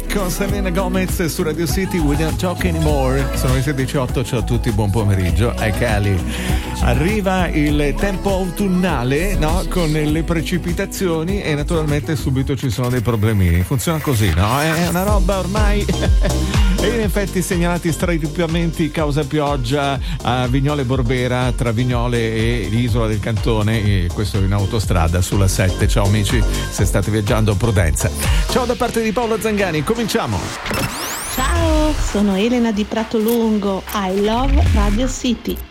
con Selena Gomez su Radio City. We don't talk anymore. Sono le 16:08, ciao a tutti, buon pomeriggio. È Cali. Arriva il tempo autunnale, no? Con le precipitazioni e naturalmente subito ci sono dei problemini. Funziona così, no? È una roba ormai. E in effetti segnalati straripamenti causa pioggia a Vignole Borbera, tra Vignole e l'Isola del Cantone, e questo in autostrada sulla 7. Ciao amici, se state viaggiando, prudenza. Ciao da parte di Paolo Zangani, cominciamo. Ciao, sono Elena di Prato Lungo. I love Radio City.